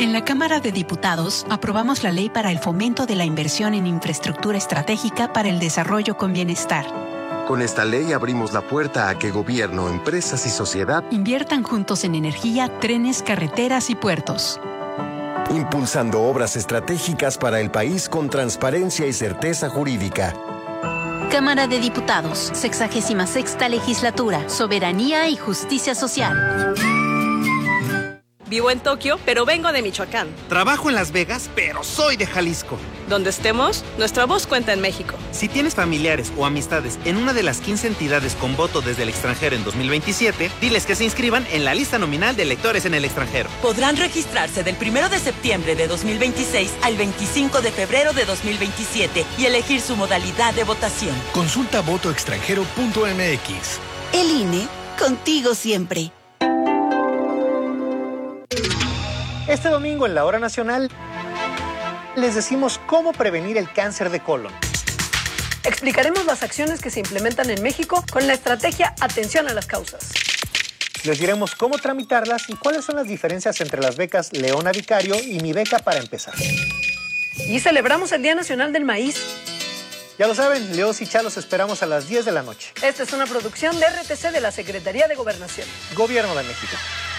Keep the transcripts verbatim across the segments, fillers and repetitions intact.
En la Cámara de Diputados aprobamos la ley para el fomento de la inversión en infraestructura estratégica para el desarrollo con bienestar. Con esta ley abrimos la puerta a que gobierno, empresas y sociedad inviertan juntos en energía, trenes, carreteras y puertos. Impulsando obras estratégicas para el país con transparencia y certeza jurídica. Cámara de Diputados, sexagésima sexta legislatura, soberanía y justicia social. Vivo en Tokio, pero vengo de Michoacán. Trabajo en Las Vegas, pero soy de Jalisco. Donde estemos, nuestra voz cuenta en México. Si tienes familiares o amistades en una de las quince entidades con voto desde el extranjero en dos mil veintisiete, diles que se inscriban en la lista nominal de electores en el extranjero. Podrán registrarse del primero de septiembre de dos mil veintiséis al veinticinco de febrero de dos mil veintisiete y elegir su modalidad de votación. Consulta voto extranjero punto m x. El I N E, contigo siempre. Este domingo en la Hora Nacional les decimos cómo prevenir el cáncer de colon. Explicaremos las acciones que se implementan en México con la estrategia Atención a las Causas. Les diremos cómo tramitarlas y cuáles son las diferencias entre las becas Leona Vicario y Mi Beca para Empezar. Y celebramos el Día Nacional del Maíz. Ya lo saben, Leos y Chalos esperamos a las diez de la noche. Esta es una producción de R T C de la Secretaría de Gobernación. Gobierno de México.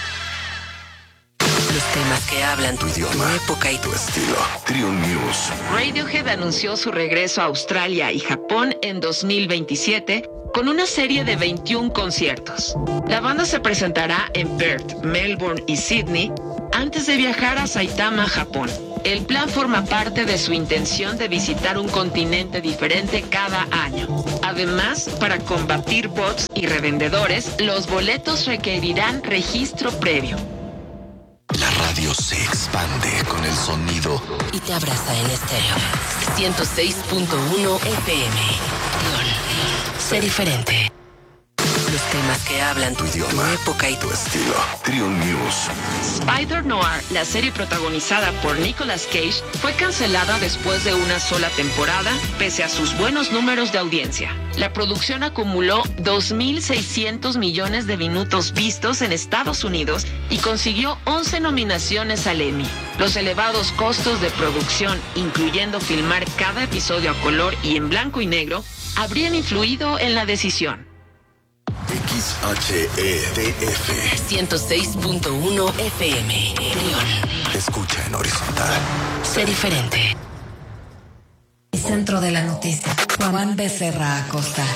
Los temas que hablan tu idioma, tu época y tu estilo. Triun News. Radiohead anunció su regreso a Australia y Japón en dos mil veintisiete con una serie de veintiún conciertos. La banda se presentará en Perth, Melbourne y Sydney antes de viajar a Saitama, Japón. El plan forma parte de su intención de visitar un continente diferente cada año. Además, para combatir bots y revendedores, los boletos requerirán registro previo. La radio se expande con el sonido y te abraza en estéreo. ciento seis punto uno F M. Sé diferente. Los temas que hablan tu idioma, tu época y tu estilo. Triun News. Spider Noir, la serie protagonizada por Nicolas Cage, fue cancelada después de una sola temporada, pese a sus buenos números de audiencia. La producción acumuló dos mil seiscientos millones de minutos vistos en Estados Unidos y consiguió once nominaciones al Emmy. Los elevados costos de producción, incluyendo filmar cada episodio a color y en blanco y negro, habrían influido en la decisión. X H E D F ciento seis punto uno F M. León. Escucha en horizontal. Sé diferente. Centro de la noticia. Juan Becerra Acosta.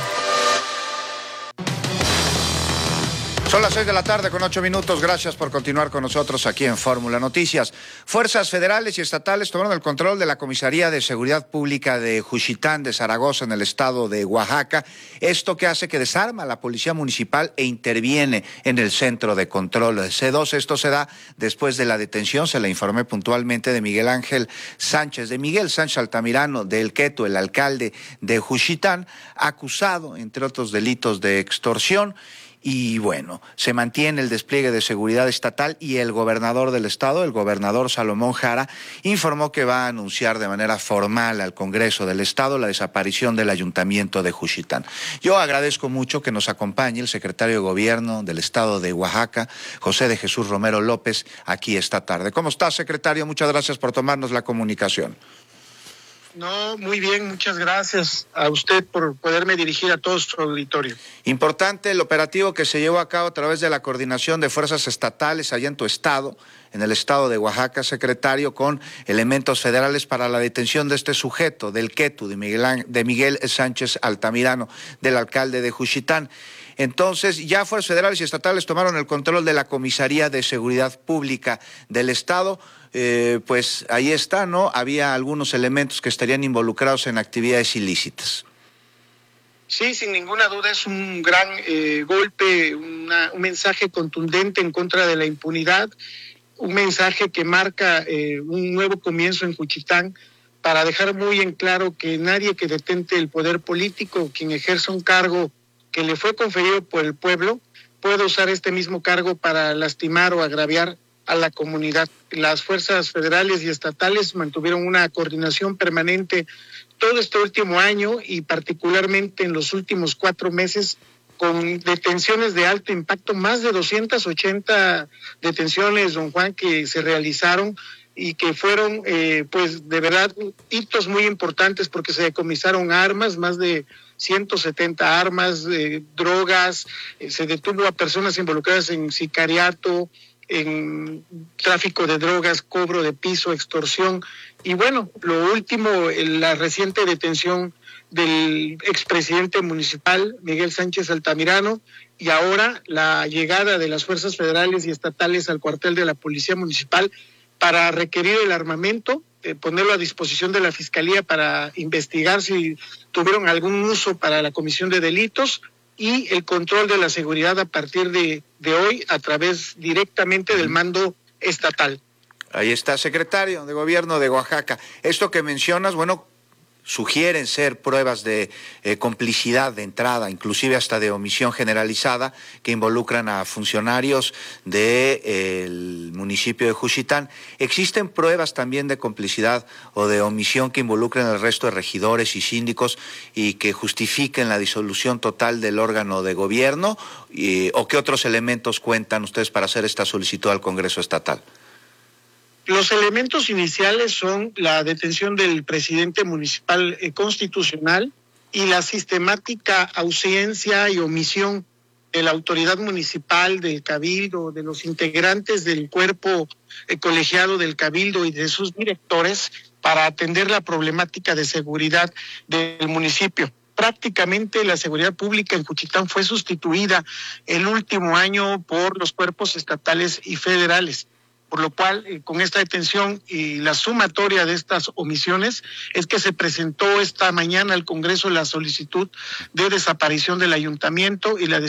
Son las seis de la tarde con ocho minutos. Gracias por continuar con nosotros aquí en Fórmula Noticias. Fuerzas federales y estatales tomaron el control de la Comisaría de Seguridad Pública de Juchitán de Zaragoza en el estado de Oaxaca. Esto que hace que desarma a la policía municipal e interviene en el centro de control C dos. Esto se da después de la detención, se la informé puntualmente, de Miguel Ángel Sánchez, de Miguel Sánchez Altamirano de El Queto, el alcalde de Juchitán, acusado, entre otros delitos, de extorsión. Y bueno, se mantiene el despliegue de seguridad estatal y el gobernador del estado, el gobernador Salomón Jara, informó que va a anunciar de manera formal al Congreso del estado la desaparición del ayuntamiento de Juchitán. Yo agradezco mucho que nos acompañe el secretario de Gobierno del estado de Oaxaca, José de Jesús Romero López, aquí esta tarde. ¿Cómo está, secretario? Muchas gracias por tomarnos la comunicación. No, muy bien, muchas gracias a usted por poderme dirigir a todo su auditorio. Importante el operativo que se llevó a cabo a través de la coordinación de fuerzas estatales allá en tu estado, en el estado de Oaxaca, secretario, con elementos federales para la detención de este sujeto, del Quetu, de Miguel, de Miguel Sánchez Altamirano, del alcalde de Juchitán. Entonces, ya fuerzas federales y estatales tomaron el control de la Comisaría de Seguridad Pública del estado. Eh, pues ahí está, ¿no? Había algunos elementos que estarían involucrados en actividades ilícitas. Sí, sin ninguna duda es un gran eh, golpe, una, un mensaje contundente en contra de la impunidad, un mensaje que marca eh, un nuevo comienzo en Juchitán para dejar muy en claro que nadie que detente el poder político, quien ejerza un cargo que le fue conferido por el pueblo, puede usar este mismo cargo para lastimar o agraviar a la comunidad. Las fuerzas federales y estatales mantuvieron una coordinación permanente todo este último año y particularmente en los últimos cuatro meses con detenciones de alto impacto, más de doscientas ochenta detenciones, don Juan, que se realizaron y que fueron, eh, pues, de verdad, hitos muy importantes porque se decomisaron armas, más de ciento setenta armas, eh, drogas, eh, se detuvo a personas involucradas en sicariato, en tráfico de drogas, cobro de piso, extorsión. Y bueno, lo último, la reciente detención del expresidente municipal, Miguel Sánchez Altamirano, y ahora la llegada de las fuerzas federales y estatales al cuartel de la Policía Municipal para requerir el armamento, eh, ponerlo a disposición de la Fiscalía para investigar si tuvieron algún uso para la comisión de delitos, y el control de la seguridad a partir de, de hoy a través directamente del mando estatal. Ahí está, secretario de Gobierno de Oaxaca. Esto que mencionas, bueno, sugieren ser pruebas de eh, complicidad de entrada, inclusive hasta de omisión generalizada, que involucran a funcionarios del de, municipio de Juchitán. ¿Existen pruebas también de complicidad o de omisión que involucren al resto de regidores y síndicos y que justifiquen la disolución total del órgano de gobierno? Y, ¿o qué otros elementos cuentan ustedes para hacer esta solicitud al Congreso Estatal? Los elementos iniciales son la detención del presidente municipal eh, constitucional y la sistemática ausencia y omisión de la autoridad municipal, del cabildo, de los integrantes del cuerpo eh, colegiado del cabildo y de sus directores para atender la problemática de seguridad del municipio. Prácticamente la seguridad pública en Juchitán fue sustituida el último año por los cuerpos estatales y federales. Por lo cual, eh, con esta detención y la sumatoria de estas omisiones, es que se presentó esta mañana al Congreso la solicitud de desaparición del ayuntamiento y la